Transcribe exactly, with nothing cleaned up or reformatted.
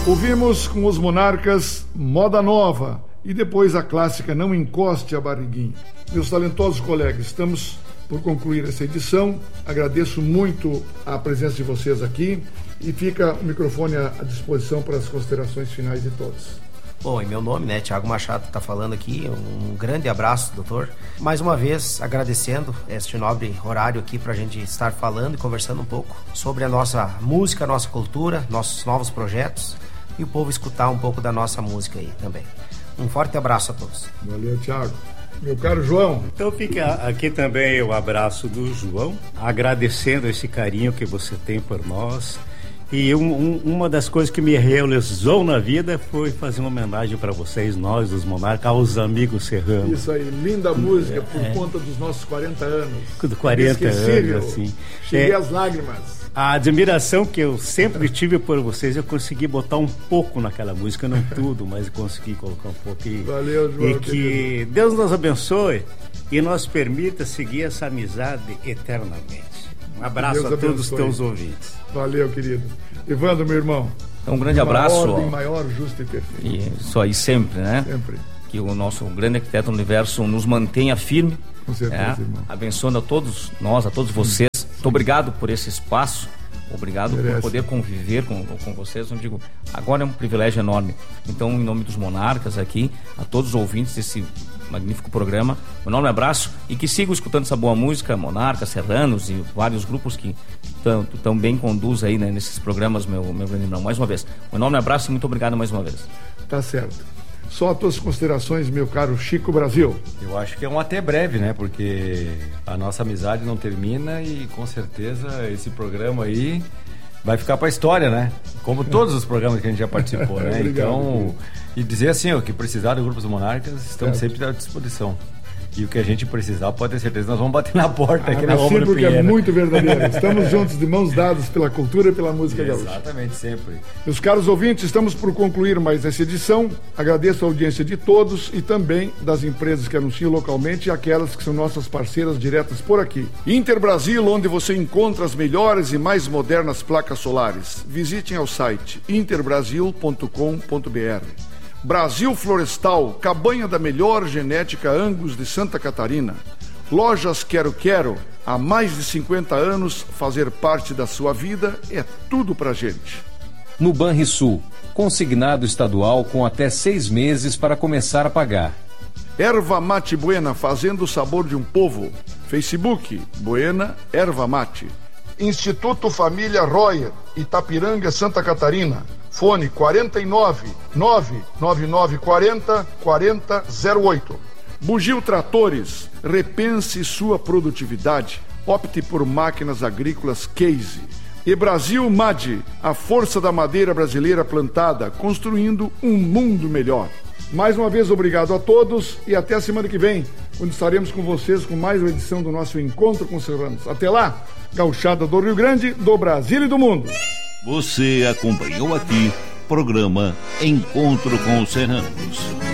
Ouvimos com os Monarcas Moda Nova e depois a clássica Não Encoste a Barriguinha. Meus talentosos colegas, estamos por concluir essa edição. Agradeço muito a presença de vocês aqui e fica o microfone à disposição para as considerações finais de todos. Bom, em meu nome, né, Thiago Machado está falando aqui, um grande abraço, doutor. Mais uma vez, agradecendo este nobre horário aqui para a gente estar falando e conversando um pouco sobre a nossa música, a nossa cultura, nossos novos projetos e o povo escutar um pouco da nossa música aí também. Um forte abraço a todos. Valeu, Thiago. Meu caro João. Então fica aqui também o abraço do João, agradecendo esse carinho que você tem por nós. E um, um, uma das coisas que me realizou na vida foi fazer uma homenagem para vocês, nós, os Monarcas, aos amigos serranos. Isso aí, linda música por é. conta dos nossos quarenta anos. De quarenta anos, assim. Cheguei é, às lágrimas. A admiração que eu sempre tive por vocês, eu consegui botar um pouco naquela música, não tudo, mas consegui colocar um pouco. E, Valeu, João. E que Deus nos abençoe e nos permita seguir essa amizade eternamente. Um abraço Deus a todos os teus ouvintes. Valeu, querido. Evandro, meu irmão. Um grande abraço. Ordem maior, justa e perfeita. E isso aí sempre, né? Sempre. Que o nosso grande arquiteto do universo nos mantenha firme. Com certeza, é, irmão. Abençoando a todos nós, a todos vocês. Sim. Muito obrigado por esse espaço. Obrigado Merece. por poder conviver com, com vocês. Eu digo, agora é um privilégio enorme. Então, em nome dos Monarcas aqui, a todos os ouvintes desse magnífico programa, um enorme abraço e que sigam escutando essa boa música, Monarcas, Serranos e vários grupos que tão, tão bem conduzem aí, né, nesses programas, meu, meu grande irmão. Mais uma vez, um enorme abraço e muito obrigado mais uma vez. Tá certo. Só as tuas considerações, meu caro Chico Brasil. Eu acho que é um até breve, né? Porque a nossa amizade não termina e com certeza esse programa aí vai ficar para a história, né? Como todos os programas que a gente já participou, né? Obrigado, então, querido. E dizer assim, ó, que precisar do Grupo dos Monarcas, estamos certo. sempre à disposição. E o que a gente precisar, pode ter certeza, nós vamos bater na porta ah, aqui na Roma do porque Pinheiro. É muito verdadeiro. Estamos juntos de mãos dadas pela cultura e pela música gaúcha. Exatamente, sempre. Meus caros ouvintes, estamos por concluir mais essa edição. Agradeço a audiência de todos e também das empresas que anunciam localmente e aquelas que são nossas parceiras diretas por aqui. Inter Brasil, onde você encontra as melhores e mais modernas placas solares. Visitem ao site interbrasil ponto com ponto br. Brasil Florestal, cabanha da melhor genética Angus de Santa Catarina. Lojas Quero Quero, há mais de cinquenta anos, fazer parte da sua vida é tudo pra gente. No Banrisul, consignado estadual com até seis meses para começar a pagar. Erva Mate Buena, fazendo o sabor de um povo. Facebook, Buena Erva Mate. Instituto Família Royer, Itapiranga, Santa Catarina. Fone quarenta e nove, nove nove nove quarenta, quarenta zero oito. Bugio Tratores, repense sua produtividade. Opte por máquinas agrícolas Case. E Brasil M A D, a força da madeira brasileira plantada, construindo um mundo melhor. Mais uma vez, obrigado a todos e até a semana que vem, quando estaremos com vocês com mais uma edição do nosso Encontro com Serranos. Até lá, gauchada do Rio Grande, do Brasil e do mundo. Você acompanhou aqui programa Encontro com os Serranos.